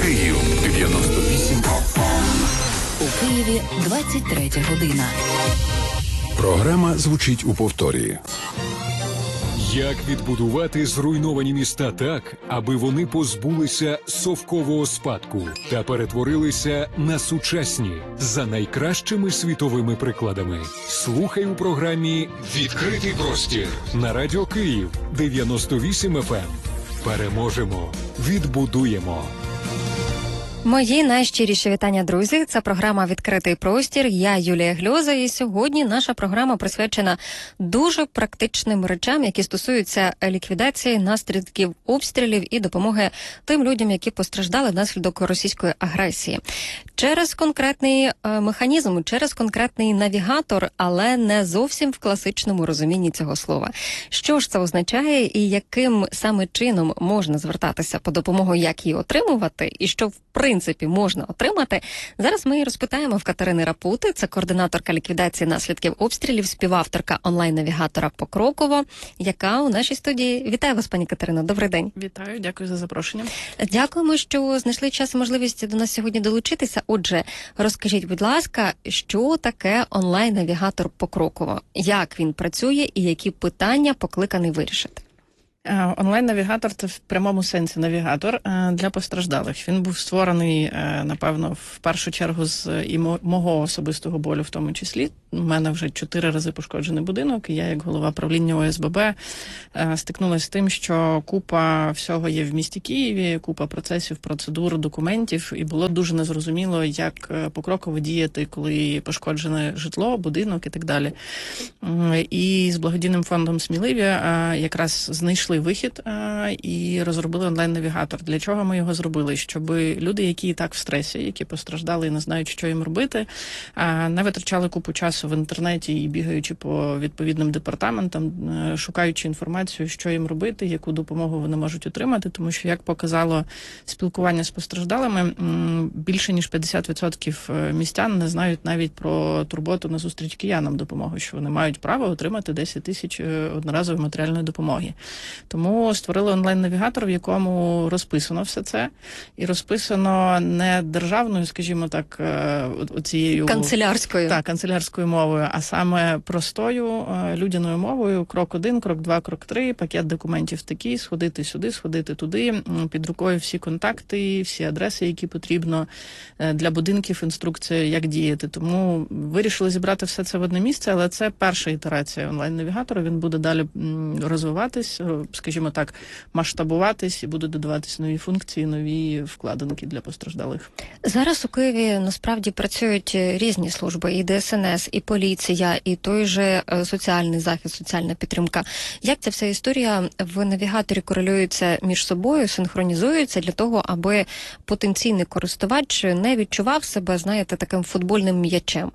Київ 98. У Києві 23 година. Програма звучить у повторі. Як відбудувати зруйновані міста так, аби вони позбулися совкового спадку та перетворилися на сучасні за найкращими світовими прикладами? Слухай у програмі «Відкритий простір» на Радіо Київ 98 FM. Переможемо, відбудуємо. Мої найщиріші вітання, друзі. Це програма «Відкритий простір». Я Юлія Гльоза, і сьогодні наша програма присвячена дуже практичним речам, які стосуються ліквідації наслідків обстрілів і допомоги тим людям, які постраждали внаслідок російської агресії. Через конкретний механізм, через конкретний навігатор, але не зовсім в класичному розумінні цього слова. Що ж це означає і яким саме чином можна звертатися по допомогу, як її отримувати, і що в принципі можна отримати, зараз ми і розпитаємо в Катерини Рапути, це координаторка ліквідації наслідків обстрілів, співавторка онлайн-навігатора «Покроково», яка у нашій студії. Вітаю вас, пані Катерино, добрий день. Вітаю, дякую за запрошення. Дякуємо, що знайшли час і можливість до нас сьогодні долучитися. Отже, розкажіть, будь ласка, що таке онлайн-навігатор «Покроково», як він працює і які питання покликаний вирішити? Онлайн-навігатор – це в прямому сенсі навігатор для постраждалих. Він був створений, напевно, в першу чергу з і мого особистого болю в тому числі. У мене вже 4 рази пошкоджений будинок, і я, як голова правління ОСББ, стикнулася з тим, що купа всього є в місті Києві, купа процесів, процедур, документів, і було дуже незрозуміло, як покроково діяти, коли пошкоджене житло, будинок і так далі. І з благодійним фондом «Сміливі» якраз знайшли вихід і розробили онлайн-навігатор. Для чого ми його зробили? Щоб люди, які і так в стресі, які постраждали і не знають, що їм робити, не витрачали купу часу в інтернеті і бігаючи по відповідним департаментам, шукаючи інформацію, що їм робити, яку допомогу вони можуть отримати, тому що, як показало спілкування з постраждалими, більше ніж 50% містян не знають навіть про турботу на зустріч киянам допомоги, що вони мають право отримати 10 тисяч одноразової матеріальної допомоги. Тому створили онлайн-навігатор, в якому розписано все це. І розписано не державною, скажімо так, оцією... Канцелярською. Так, канцелярською мовою, а саме простою, людяною мовою. Крок 1, крок 2, крок 3, пакет документів такий, сходити сюди, сходити туди. Під рукою всі контакти, всі адреси, які потрібно. Для будинків інструкція, як діяти. Тому вирішили зібрати все це в одне місце, але це перша ітерація онлайн-навігатора. Він буде далі розвиватись, скажімо так, масштабуватись і будуть додаватись нові функції, нові вкладинки для постраждалих. Зараз у Києві насправді працюють різні служби, і ДСНС, і поліція, і той же соціальний захист, соціальна підтримка. Як ця вся історія в навігаторі корелюється між собою, синхронізується для того, аби потенційний користувач не відчував себе, знаєте, таким футбольним м'ячем?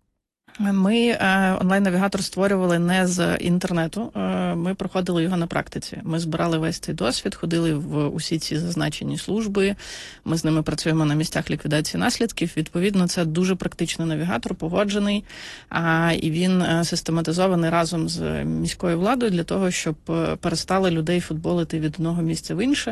Ми онлайн-навігатор створювали не з інтернету, ми проходили його на практиці. Ми збирали весь цей досвід, ходили в усі ці зазначені служби, ми з ними працюємо на місцях ліквідації наслідків. Відповідно, це дуже практичний навігатор, погоджений, і він систематизований разом з міською владою для того, щоб перестали людей футболити від одного місця в інше.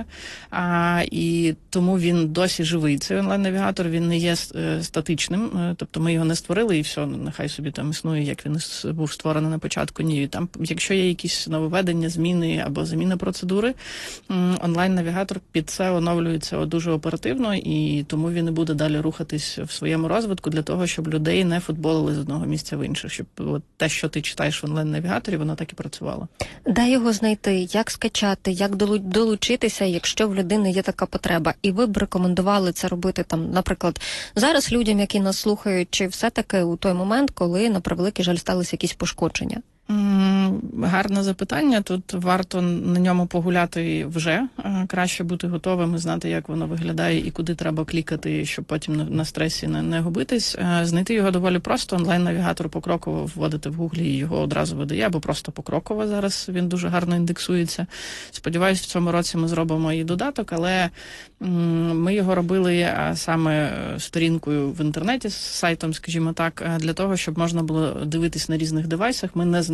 І тому він досі живий, цей онлайн-навігатор, він не є статичним, тобто ми його не створили і все, нехай собі там існує, як він був створений на початку. Ні, там, якщо є якісь нововведення, зміни або заміна процедури, онлайн-навігатор під це оновлюється дуже оперативно, і тому він і буде далі рухатись в своєму розвитку для того, щоб людей не футболили з одного місця в інше, щоб от те, що ти читаєш в онлайн-навігаторі, воно так і працювало. Де його знайти, як скачати, як долучитися, якщо в людини є така потреба? І ви б рекомендували це робити, там, наприклад, зараз людям, які нас слухають, чи все-таки у той момент, коли, на превеликий жаль, сталися якісь пошкодження? Гарне запитання. Тут варто на ньому погуляти вже. Краще бути готовим і знати, як воно виглядає і куди треба клікати, щоб потім на стресі не губитись. Знайти його доволі просто. Онлайн-навігатор покроково вводити в гуглі, і його одразу видає, або просто покроково зараз він дуже гарно індексується. Сподіваюсь, в цьому році ми зробимо і додаток, але ми його робили саме сторінкою в інтернеті, з сайтом, скажімо так, для того, щоб можна було дивитись на різних девайсах. Ми не знаємо,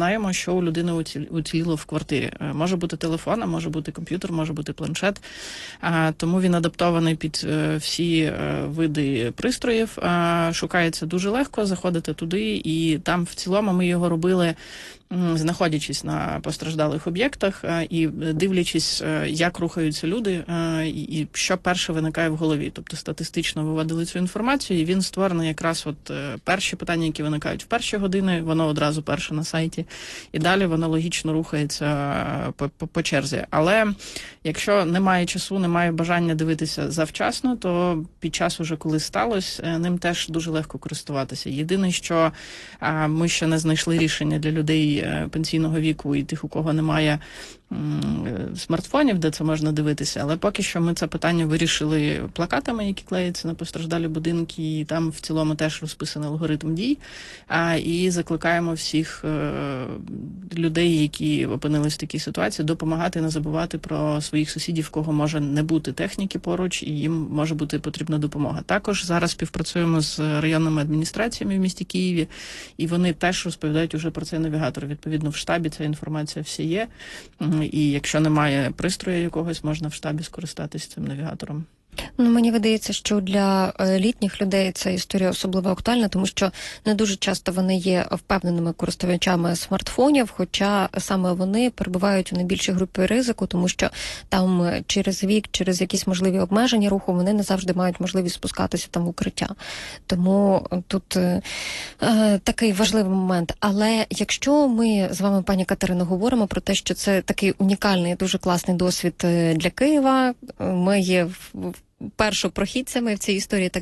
знаємо, що у людини уціліло в квартирі. Може бути телефон, а може бути комп'ютер, може бути планшет. Тому він адаптований під всі види пристроїв. Шукається дуже легко, заходити туди, і там в цілому ми його робили, знаходячись на постраждалих об'єктах і дивлячись, як рухаються люди, і що перше виникає в голові. Тобто статистично виводили цю інформацію, і він створений якраз перші питання, які виникають в перші години, воно одразу перше на сайті, і далі воно логічно рухається по черзі. Але якщо немає часу, немає бажання дивитися завчасно, то під час уже, коли сталося, ним теж дуже легко користуватися. Єдине, що ми ще не знайшли рішення для людей пенсійного віку і тих, у кого немає смартфонів, де це можна дивитися, але поки що ми це питання вирішили плакатами, які клеються на постраждалі будинки, і там в цілому теж розписаний алгоритм дій, і закликаємо всіх людей, які опинились в такій ситуації, допомагати, не забувати про своїх сусідів, в кого може не бути техніки поруч, і їм може бути потрібна допомога. Також зараз співпрацюємо з районними адміністраціями в місті Києві, і вони теж розповідають уже про цей навігатор. Відповідно, в штабі ця інформація всі є, і якщо немає пристрою якогось, можна в штабі скористатися цим навігатором. Мені видається, що для літніх людей ця історія особливо актуальна, тому що не дуже часто вони є впевненими користувачами смартфонів, хоча саме вони перебувають у найбільшій групі ризику, тому що там через вік, через якісь можливі обмеження руху, вони не завжди мають можливість спускатися там в укриття. Тому тут такий важливий момент. Але якщо ми з вами, пані Катерино, говоримо про те, що це такий унікальний, дуже класний досвід для Києва, ми є першопрохідцями в цій історії, так